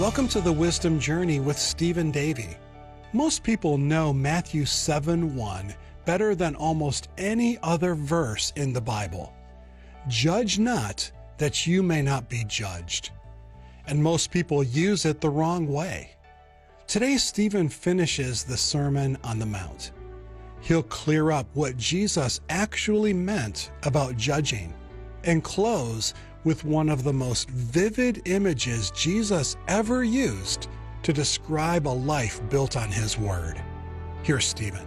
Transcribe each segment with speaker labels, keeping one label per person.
Speaker 1: Welcome to the Wisdom Journey with Stephen Davey. Most people know Matthew 7:1 better than almost any other verse in the Bible. Judge not, that you may not be judged. And most people use it the wrong way. Today, Stephen finishes the Sermon on the Mount. He'll clear up what Jesus actually meant about judging and close with one of the most vivid images Jesus ever used to describe a life built on His Word. Here's Stephen.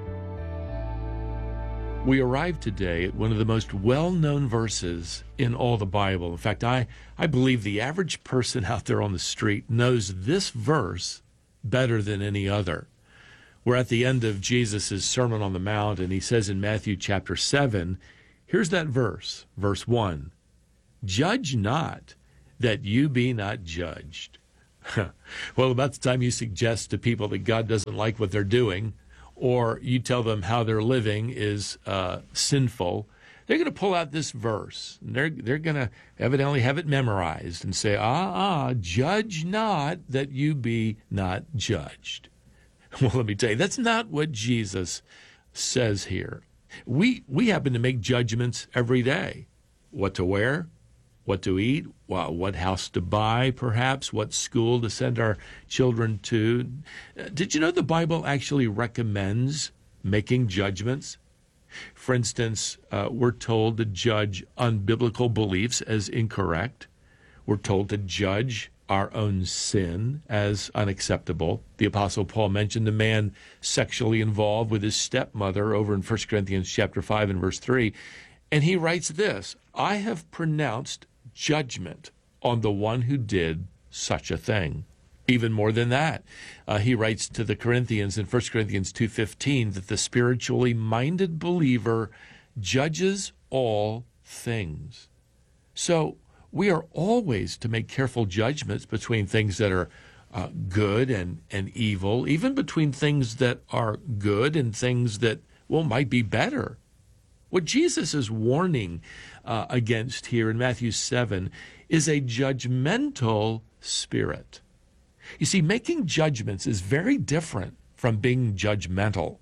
Speaker 2: We arrive today at one of the most well-known verses in all the Bible. In fact, I believe the average person out there on the street knows this verse better than any other. We're at the end of Jesus' Sermon on the Mount, and he says in Matthew chapter 7, here's that verse, verse 1. Judge not, that you be not judged. Well, about the time you suggest to people that God doesn't like what they're doing, or you tell them how they're living is sinful, they're going to pull out this verse. And they're going to evidently have it memorized and say, judge not, that you be not judged. Well, let me tell you, that's not what Jesus says here. We happen to make judgments every day. What to wear, what to eat, what house to buy, perhaps, what school to send our children to. Did you know the Bible actually recommends making judgments? For instance, we're told to judge unbiblical beliefs as incorrect. We're told to judge our own sin as unacceptable. The Apostle Paul mentioned a man sexually involved with his stepmother over in 1 Corinthians chapter 5 and verse 3. And he writes this, I have pronounced judgment on the one who did such a thing. Even more than that, he writes to the Corinthians in 1 Corinthians 2:15 that the spiritually minded believer judges all things. So we are always to make careful judgments between things that are good and evil, even between things that are good and things that, might be better. What Jesus is warning against here in Matthew 7 is a judgmental spirit. You see, making judgments is very different from being judgmental.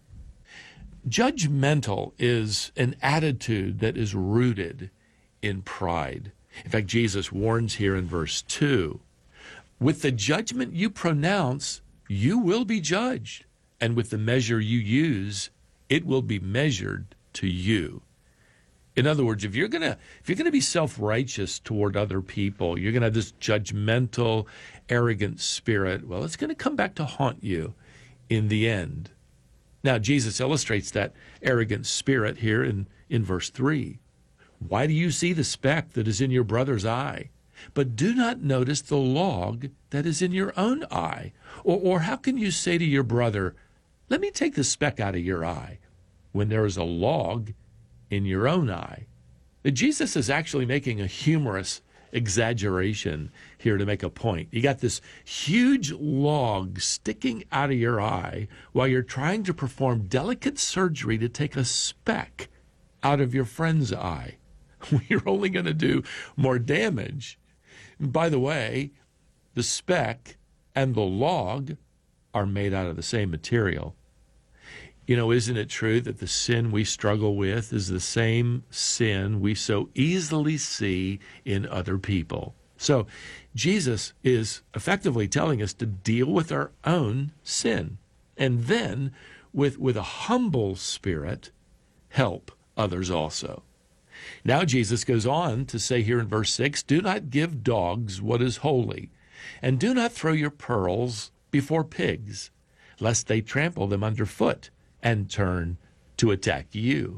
Speaker 2: Judgmental is an attitude that is rooted in pride. In fact, Jesus warns here in verse 2, with the judgment you pronounce, you will be judged, and with the measure you use, it will be measured to you. In other words, if you're gonna be self-righteous toward other people, you're gonna have this judgmental, arrogant spirit, well, it's gonna come back to haunt you in the end. Now, Jesus illustrates that arrogant spirit here in verse 3. Why do you see the speck that is in your brother's eye, but do not notice the log that is in your own eye? Or how can you say to your brother, let me take the speck out of your eye, when there is a log in your own eye? Jesus is actually making a humorous exaggeration here to make a point. You got this huge log sticking out of your eye while you're trying to perform delicate surgery to take a speck out of your friend's eye. You're only going to do more damage. And by the way, the speck and the log are made out of the same material. You know, isn't it true that the sin we struggle with is the same sin we so easily see in other people? So Jesus is effectively telling us to deal with our own sin, and then with a humble spirit, help others also. Now Jesus goes on to say here in verse 6, do not give dogs what is holy, and do not throw your pearls before pigs, lest they trample them underfoot and turn to attack you.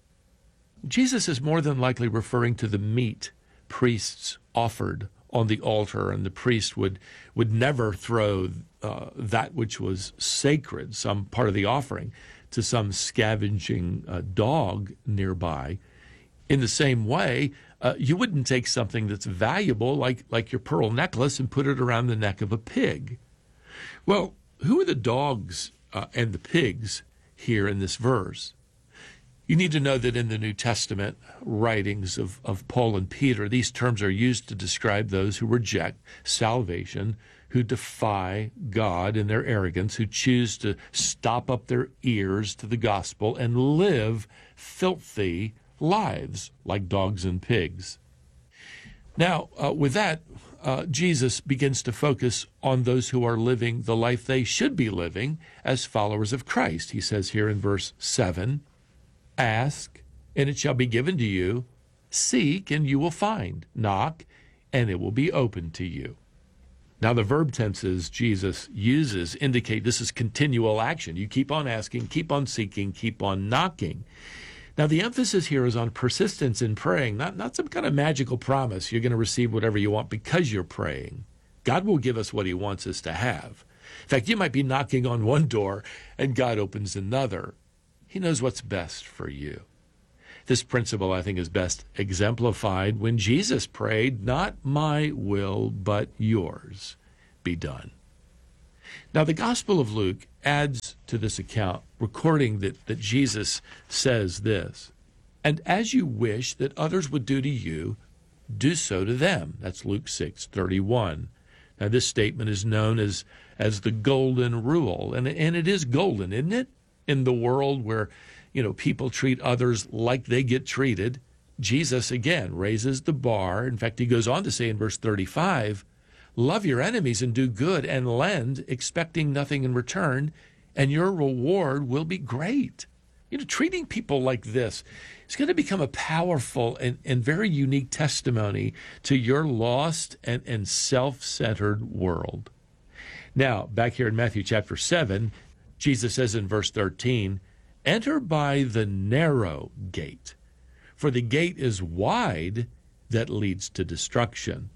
Speaker 2: Jesus is more than likely referring to the meat priests offered on the altar, and the priest would never throw that which was sacred, some part of the offering, to some scavenging dog nearby. In the same way, you wouldn't take something that's valuable, like your pearl necklace, and put it around the neck of a pig. Well, who are the dogs and the pigs here in this verse? You need to know that in the New Testament writings of Paul and Peter, these terms are used to describe those who reject salvation, who defy God in their arrogance, who choose to stop up their ears to the gospel and live filthy lives like dogs and pigs. Now, with that, Jesus begins to focus on those who are living the life they should be living as followers of Christ. He says here in verse 7, "Ask, and it shall be given to you. Seek, and you will find. Knock, and it will be opened to you." Now, the verb tenses Jesus uses indicate this is continual action. You keep on asking, keep on seeking, keep on knocking. Now, the emphasis here is on persistence in praying, not some kind of magical promise you're going to receive whatever you want because you're praying. God will give us what he wants us to have. In fact, you might be knocking on one door and God opens another. He knows what's best for you. This principle, I think, is best exemplified when Jesus prayed, "Not my will, but yours be done." Now, the Gospel of Luke adds to this account, recording that Jesus says this, "And as you wish that others would do to you, do so to them." That's Luke 6:31. Now, this statement is known as the golden rule, and it is golden, isn't it? In the world where people treat others like they get treated, Jesus, again, raises the bar. In fact, he goes on to say in verse 35, "Love your enemies and do good and lend, expecting nothing in return, and your reward will be great." Treating people like this is going to become a powerful and very unique testimony to your lost and self-centered world. Now, back here in Matthew chapter 7, Jesus says in verse 13, "Enter by the narrow gate, for the gate is wide that leads to destruction."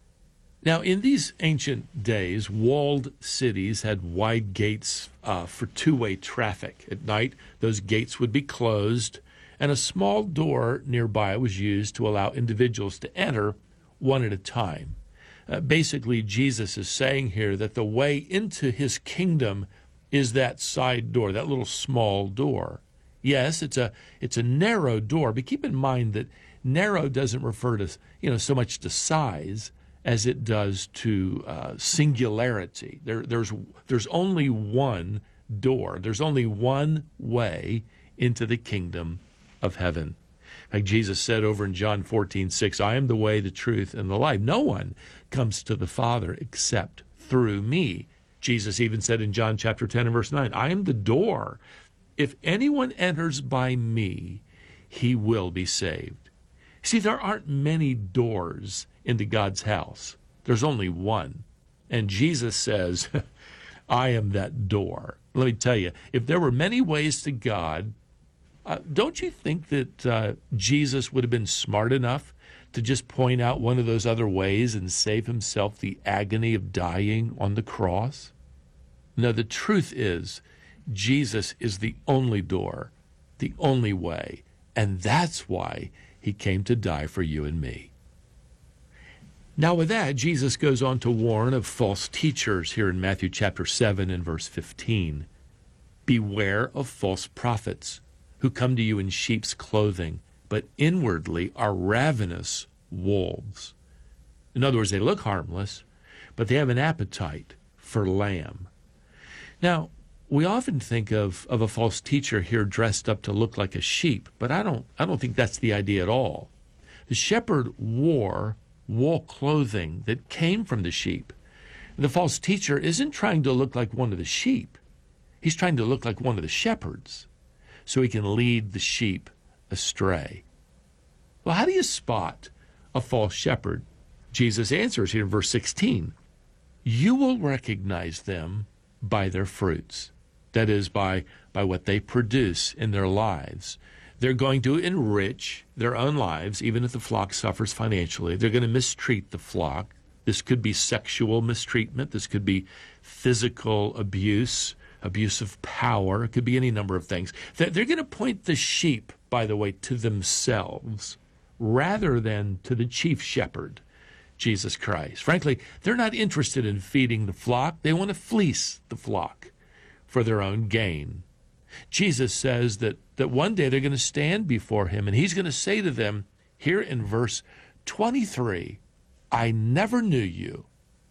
Speaker 2: Now, in these ancient days, walled cities had wide gates for two-way traffic. At night, those gates would be closed, and a small door nearby was used to allow individuals to enter one at a time. Basically, Jesus is saying here that the way into his kingdom is that side door, that little small door. Yes, it's a narrow door, but keep in mind that narrow doesn't refer to so much to size as it does to singularity. There's only one door. There's only one way into the kingdom of heaven. Like Jesus said over in John 14:6, "I am the way, the truth, and the life. No one comes to the Father except through me." Jesus even said in John chapter 10 and verse 9, "I am the door. If anyone enters by me, he will be saved." See, there aren't many doors into God's house. There's only one. And Jesus says, "I am that door." Let me tell you, if there were many ways to God, don't you think that Jesus would have been smart enough to just point out one of those other ways and save himself the agony of dying on the cross? No, the truth is, Jesus is the only door, the only way, and that's why he came to die for you and me. Now with that, Jesus goes on to warn of false teachers here in Matthew chapter 7 and verse 15. "Beware of false prophets who come to you in sheep's clothing, but inwardly are ravenous wolves." In other words, they look harmless, but they have an appetite for lamb. Now, we often think of a false teacher here dressed up to look like a sheep, but I don't think that's the idea at all. The shepherd wore wool clothing that came from the sheep. The false teacher isn't trying to look like one of the sheep. He's trying to look like one of the shepherds so he can lead the sheep astray. Well, how do you spot a false shepherd? Jesus answers here in verse 16. "You will recognize them by their fruits." That is, by what they produce in their lives. They're going to enrich their own lives, even if the flock suffers financially. They're going to mistreat the flock. This could be sexual mistreatment. This could be physical abuse, abuse of power. It could be any number of things. They're going to point the sheep, by the way, to themselves rather than to the chief shepherd, Jesus Christ. Frankly, they're not interested in feeding the flock. They want to fleece the flock for their own gain. Jesus says that one day they're going to stand before him, and he's going to say to them here in verse 23, "I never knew you.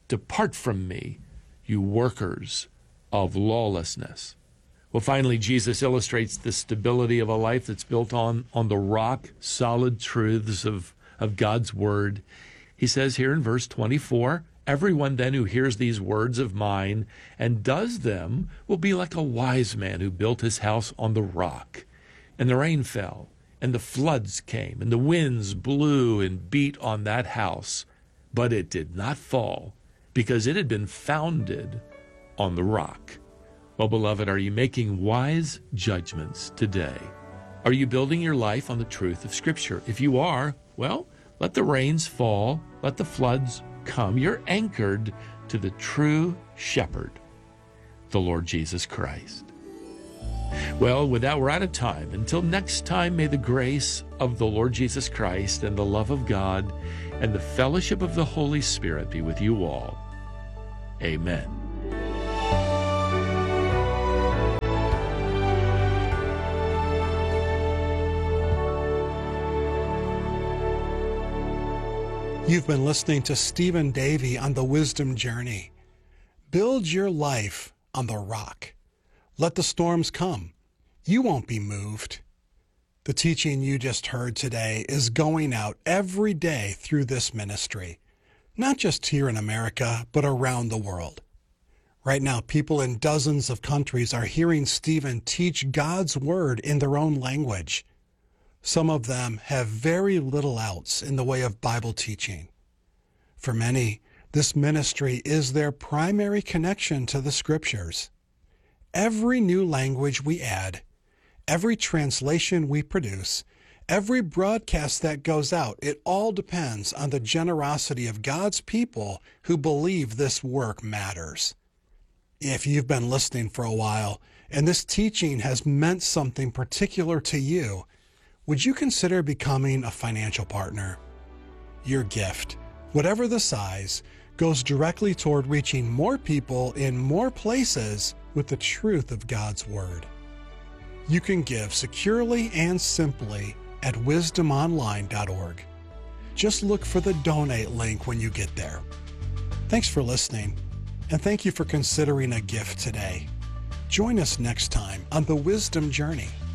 Speaker 2: Depart from me, you workers of lawlessness. Well, finally, Jesus illustrates the stability of a life that's built on the rock, solid truths of God's word. He says here in verse 24, everyone then who hears these words of mine and does them will be like a wise man who built his house on the rock. And the rain fell, and the floods came, and the winds blew and beat on that house. But it did not fall, because it had been founded on the rock. Well, beloved, are you making wise judgments today? Are you building your life on the truth of Scripture? If you are, well, let the rains fall, let the floods come. You're anchored to the true shepherd, the Lord Jesus Christ. Well, with that, we're out of time. Until next time, may the grace of the Lord Jesus Christ and the love of God and the fellowship of the Holy Spirit be with you all. Amen.
Speaker 1: You've been listening to Stephen Davey on the Wisdom Journey. Build your life on the rock. Let the storms come. You won't be moved. The teaching you just heard today is going out every day through this ministry, not just here in America, but around the world. Right now, people in dozens of countries are hearing Stephen teach God's Word in their own language. Some of them have very little else in the way of Bible teaching. For many, this ministry is their primary connection to the Scriptures. Every new language we add, every translation we produce, every broadcast that goes out, it all depends on the generosity of God's people who believe this work matters. If you've been listening for a while and this teaching has meant something particular to you, would you consider becoming a financial partner? Your gift, whatever the size, goes directly toward reaching more people in more places with the truth of God's Word. You can give securely and simply at wisdomonline.org. Just look for the donate link when you get there. Thanks for listening, and thank you for considering a gift today. Join us next time on the Wisdom Journey.